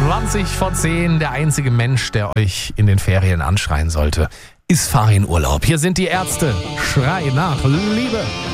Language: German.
20 vor 10, der einzige Mensch, der euch in den Ferien anschreien sollte, ist fahr in Urlaub. Hier sind die Ärzte. Schrei nach Liebe.